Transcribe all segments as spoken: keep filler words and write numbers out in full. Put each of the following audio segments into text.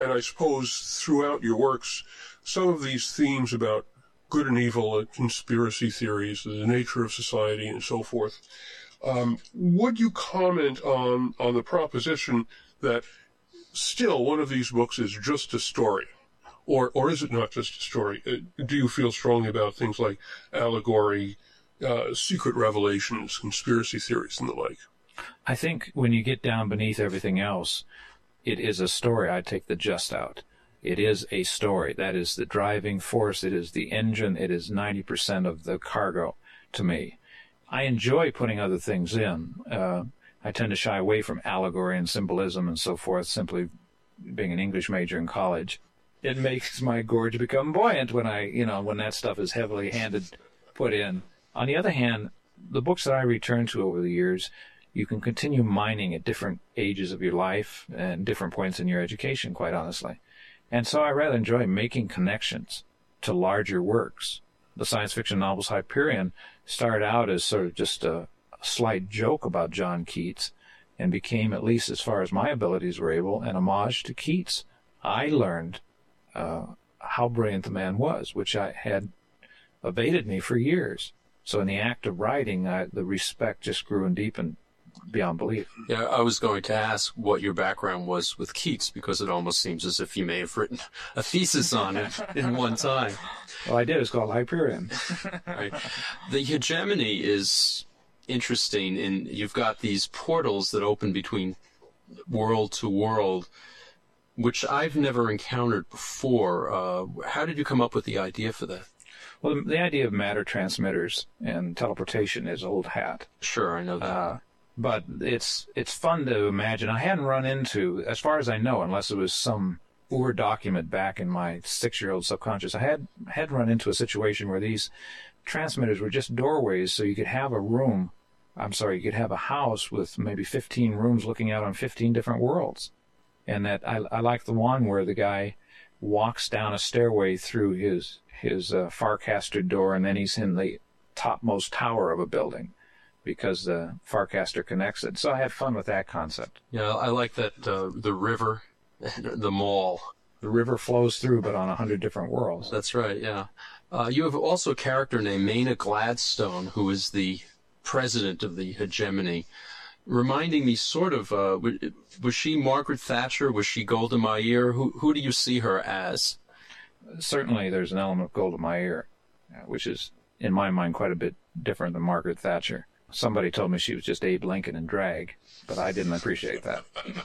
And I suppose throughout your works, some of these themes about good and evil, uh, conspiracy theories, the nature of society, and so forth, um, would you comment on, on the proposition that still one of these books is just a story? Or, or is it not just a story? Uh, do you feel strongly about things like allegory, uh, secret revelations, conspiracy theories, and the like? I think when you get down beneath everything else, it is a story. I take the just out. It is a story. That is the driving force. It is the engine. It is ninety percent of the cargo to me. I enjoy putting other things in. Uh, I tend to shy away from allegory and symbolism and so forth, simply being an English major in college. It makes my gorge become buoyant when I, you know, when that stuff is heavily handed, put in. On the other hand, the books that I return to over the years, you can continue mining at different ages of your life and different points in your education, quite honestly. And so I rather enjoy making connections to larger works. The science fiction novels Hyperion started out as sort of just a, a slight joke about John Keats and became, at least as far as my abilities were able, an homage to Keats. I learned uh, how brilliant the man was, which I had evaded me for years. So in the act of writing, I, the respect just grew and deepened beyond belief. Yeah, I was going to ask what your background was with Keats, because it almost seems as if you may have written a thesis on it in one time. Well, I did. It's called Hyperion. Right. The hegemony is interesting, and you've got these portals that open between world to world, which I've never encountered before. Uh, how did you come up with the idea for that? Well, the, the idea of matter transmitters and teleportation is old hat. Sure, I know that. Uh, but it's it's fun to imagine. I hadn't run into, as far as I know, unless it was some Ur document back in my six-year-old subconscious, I had had run into a situation where these transmitters were just doorways, so you could have a room, I'm sorry, you could have a house with maybe fifteen rooms looking out on fifteen different worlds. And that I, I like the one where the guy walks down a stairway through his, his uh, Farcaster door, and then he's in the topmost tower of a building, because the Farcaster connects it. So I had fun with that concept. Yeah, I like that, uh, the river, the mall. The river flows through, but on a hundred different worlds. That's right, yeah. Uh, you have also a character named Maina Gladstone, who is the president of the hegemony, reminding me sort of, uh, was she Margaret Thatcher? Was she Golda Meir? Who, who do you see her as? Certainly there's an element of Golda Meir, which is, in my mind, quite a bit different than Margaret Thatcher. Somebody told me she was just Abe Lincoln in drag, but I didn't appreciate that.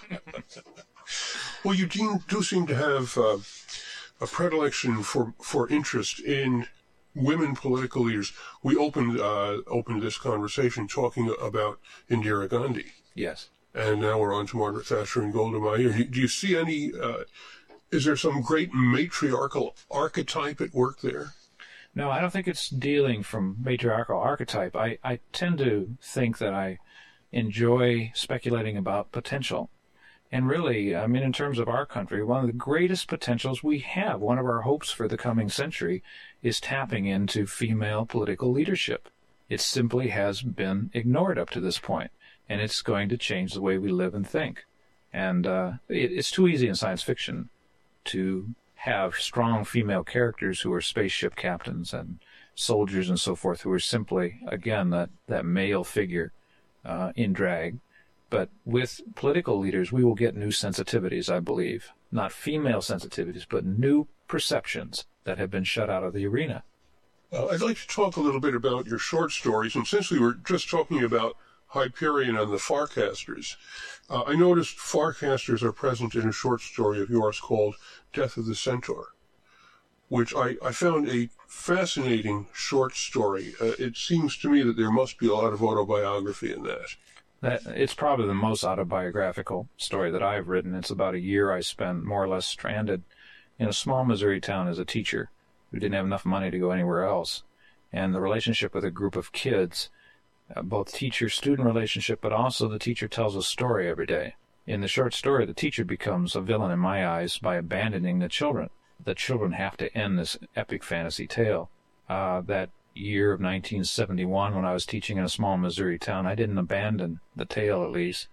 Well, you do, do seem to have uh, a predilection for, for interest in women political leaders. We opened uh, opened this conversation talking about Indira Gandhi. Yes. And now we're on to Margaret Thatcher and Golda Meir. Do you see any, uh, is there some great matriarchal archetype at work there? No, I don't think it's dealing from matriarchal archetype. I, I tend to think that I enjoy speculating about potential. And really, I mean, in terms of our country, one of the greatest potentials we have, one of our hopes for the coming century, is tapping into female political leadership. It simply has been ignored up to this point, and it's going to change the way we live and think. And uh, it, it's too easy in science fiction to have strong female characters who are spaceship captains and soldiers and so forth, who are simply, again, that, that male figure uh, in drag. But with political leaders, we will get new sensitivities, I believe. Not female sensitivities, but new perceptions that have been shut out of the arena. Uh, I'd like to talk a little bit about your short stories, and since we were just talking about Hyperion and the Farcasters, uh, I noticed Farcasters are present in a short story of yours called Death of the Centaur, which I, I found a fascinating short story. Uh, it seems to me that there must be a lot of autobiography in that. That, it's probably the most autobiographical story that I've written. It's about a year I spent more or less stranded in a small Missouri town as a teacher who didn't have enough money to go anywhere else. And the relationship with a group of kids, uh, both teacher-student relationship, but also the teacher tells a story every day. In the short story, the teacher becomes a villain in my eyes by abandoning the children. The children have to end this epic fantasy tale. Uh, that year of nineteen seventy-one, when I was teaching in a small Missouri town, I didn't abandon the tale, at least.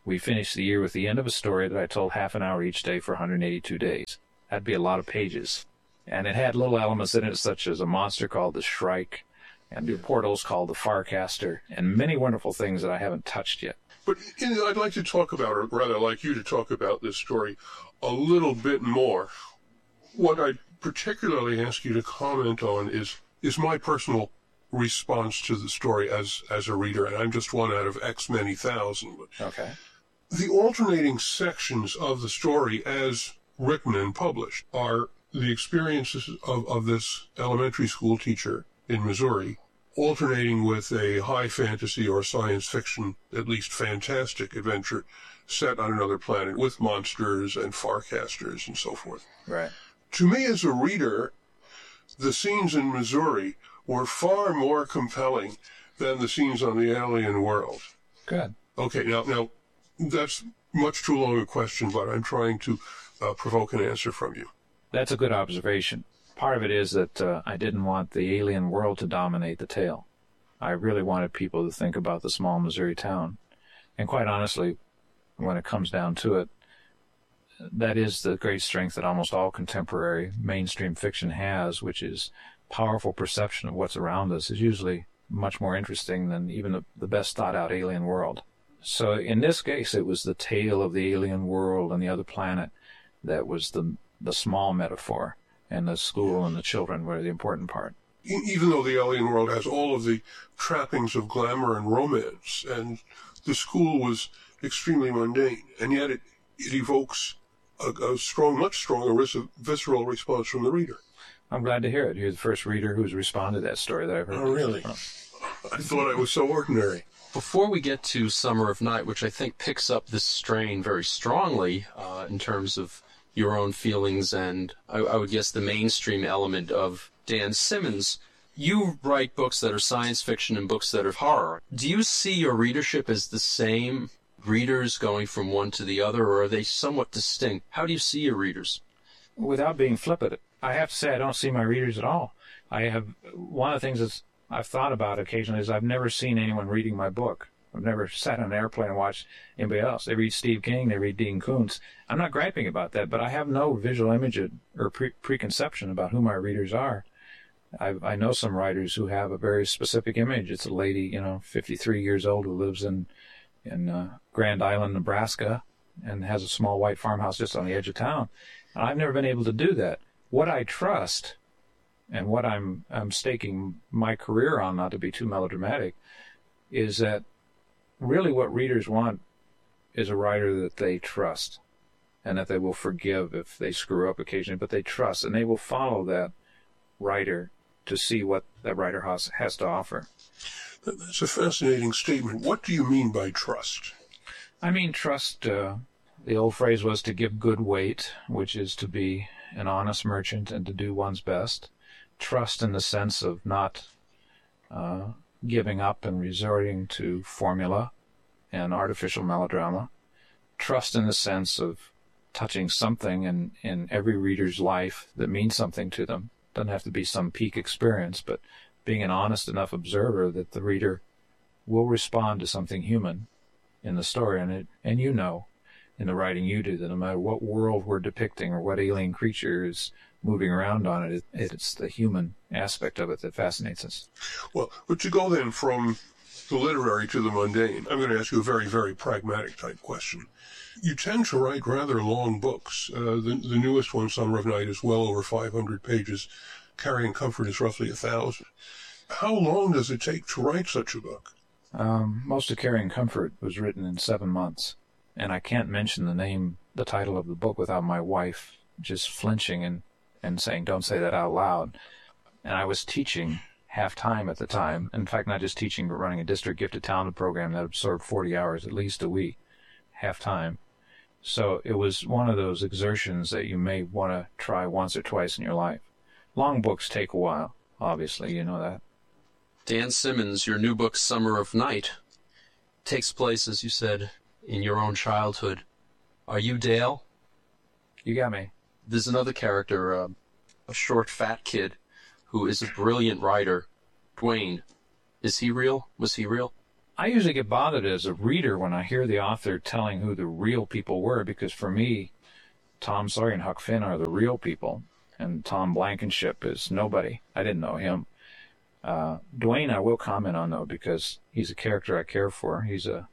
we finish the year with the end of a story that I told half an hour each day for one hundred eighty-two days. That'd be a lot of pages. And it had little elements in it, such as a monster called the Shrike, and new portals called the Farcaster, and many wonderful things that I haven't touched yet. But you know, I'd like to talk about, or rather I'd like you to talk about this story a little bit more. What I'd particularly ask you to comment on is is my personal response to the story as, as a reader, and I'm just one out of X many thousand. Okay. The alternating sections of the story as written and published are the experiences of, of this elementary school teacher in Missouri, alternating with a high fantasy or science fiction, at least fantastic adventure set on another planet with monsters and Farcasters and so forth. Right. To me as a reader, the scenes in Missouri were far more compelling than the scenes on the alien world. Good. Okay, now, now that's much too long a question, but I'm trying to uh, provoke an answer from you. That's a good observation. Part of it is that uh, I didn't want the alien world to dominate the tale. I really wanted people to think about the small Missouri town. And quite honestly, when it comes down to it, that is the great strength that almost all contemporary mainstream fiction has, which is powerful perception of what's around us is usually much more interesting than even the, the best thought-out alien world. So in this case, it was the tale of the alien world and the other planet that was the the small metaphor, and the school and the children were the important part. Even though the alien world has all of the trappings of glamour and romance, and the school was extremely mundane, and yet it, it evokes a, a strong, much stronger vis- visceral response from the reader. I'm glad to hear it. You're the first reader who's responded to that story that I've heard. Oh, really? Oh. I thought I was so ordinary. Before we get to Summer of Night, which I think picks up this strain very strongly uh, in terms of your own feelings and, I, I would guess, the mainstream element of Dan Simmons, you write books that are science fiction and books that are horror. Do you see your readership as the same readers going from one to the other, or are they somewhat distinct? How do you see your readers? Without being flippant, I have to say I don't see my readers at all. I have, one of the things that I've thought about occasionally is I've never seen anyone reading my book. I've never sat on an airplane and watched anybody else. They read Steve King, they read Dean Koontz. I'm not griping about that, but I have no visual image or pre- preconception about who my readers are. I, I know some writers who have a very specific image. It's a lady, you know, fifty-three years old who lives in in uh, Grand Island, Nebraska, and has a small white farmhouse just on the edge of town. And I've never been able to do that. What I trust and what I'm I'm staking my career on, not to be too melodramatic, is that really what readers want is a writer that they trust and that they will forgive if they screw up occasionally, but they trust, and they will follow that writer to see what that writer has, has to offer. That's a fascinating statement. What do you mean by trust? I mean trust, uh, the old phrase was to give good weight, which is to be an honest merchant and to do one's best. Trust in the sense of not uh, giving up and resorting to formula and artificial melodrama. Trust in the sense of touching something in, in every reader's life that means something to them. Doesn't have to be some peak experience, but being an honest enough observer that the reader will respond to something human in the story. And it, and you know, in the writing you do, that no matter what world we're depicting or what alien creature is moving around on it, it, it's the human aspect of it that fascinates us. Well, but to go then from the literary to the mundane, I'm going to ask you a very, very pragmatic type question. You tend to write rather long books. Uh, the, the newest one, Summer of Night, is well over five hundred pages. Carrying Comfort is roughly a thousand. How long does it take to write such a book? Um, most of Carrying Comfort was written in seven months. And I can't mention the name, the title of the book without my wife just flinching and, and saying, don't say that out loud. And I was teaching half-time at the time. In fact, not just teaching, but running a district gifted talent program that absorbed forty hours at least a week, half-time. So it was one of those exertions that you may want to try once or twice in your life. Long books take a while, obviously, you know that. Dan Simmons, your new book, Summer of Night, takes place, as you said, in your own childhood. Are you Dale? You got me. There's another character, uh, a short, fat kid, who is a brilliant writer, Dwayne. Is he real? Was he real? I usually get bothered as a reader when I hear the author telling who the real people were, because for me, Tom Sawyer and Huck Finn are the real people, and Tom Blankenship is nobody. I didn't know him. Uh, Dwayne I will comment on, though, because he's a character I care for. He's a,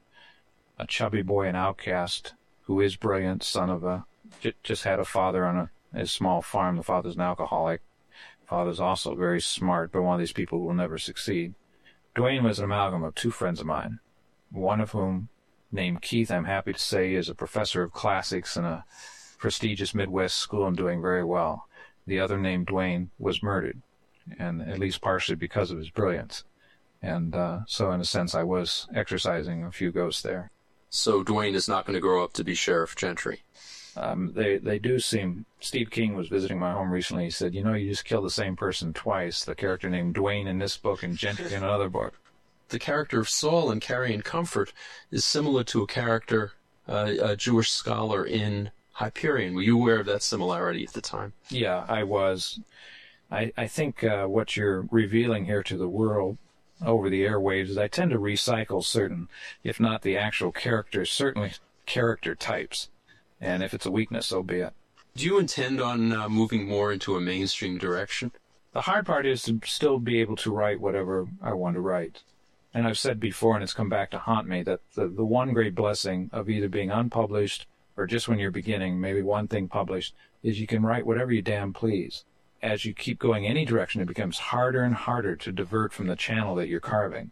a chubby boy, an outcast, who is brilliant, son of a, j- just had a father on a, a small farm. The father's an alcoholic. Father's also very smart, but one of these people who will never succeed. Dwayne was an amalgam of two friends of mine, one of whom, named Keith, I'm happy to say, is a professor of classics in a prestigious Midwest school and doing very well. The other, named Dwayne, was murdered, and at least partially because of his brilliance. And uh, so, in a sense, I was exercising a few ghosts there. So Dwayne is not going to grow up to be Sheriff Gentry. Um, they they do seem... Steve King was visiting my home recently. He said, you know, you just kill the same person twice, the character named Dwayne in this book and Gentry in another book. The character of Saul in Carrying Comfort is similar to a character, uh, a Jewish scholar in Hyperion. Were you aware of that similarity at the time? Yeah, I was. I, I think uh, what you're revealing here to the world over the airwaves is I tend to recycle certain, if not the actual characters, certainly character types. And if it's a weakness, so be it. Do you intend on uh, moving more into a mainstream direction? The hard part is to still be able to write whatever I want to write. And I've said before, and it's come back to haunt me, that the, the one great blessing of either being unpublished or just when you're beginning, maybe one thing published, is you can write whatever you damn please. As you keep going any direction, it becomes harder and harder to divert from the channel that you're carving.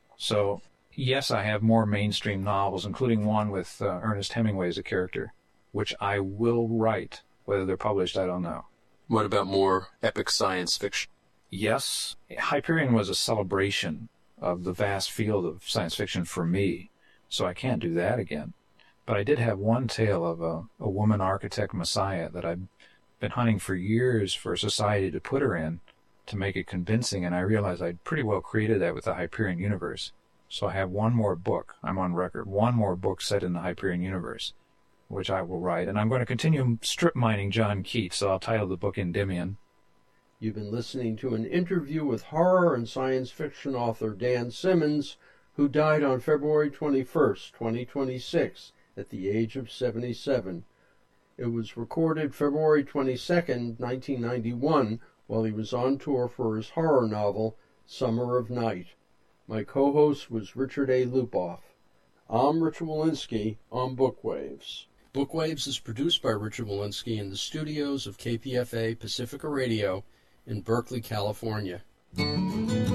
So, yes, I have more mainstream novels, including one with uh, Ernest Hemingway as a character, which I will write. Whether they're published, I don't know. What about more epic science fiction? Yes. Hyperion was a celebration of the vast field of science fiction for me, so I can't do that again. But I did have one tale of a, a woman architect messiah that I've been hunting for years for a society to put her in to make it convincing, and I realized I'd pretty well created that with the Hyperion universe. So I have one more book, I'm on record, one more book set in the Hyperion universe, which I will write. And I'm going to continue strip mining John Keats, so I'll title the book Endymion. You've been listening to an interview with horror and science fiction author Dan Simmons, who died on February twenty-first, twenty twenty-six, at the age of seventy-seven. It was recorded February twenty-second, nineteen ninety-one, while he was on tour for his horror novel, Summer of Night. My co-host was Richard A. Lupoff. I'm Richard Walensky on Bookwaves. Bookwaves is produced by Richard Walensky in the studios of K P F A Pacifica Radio in Berkeley, California.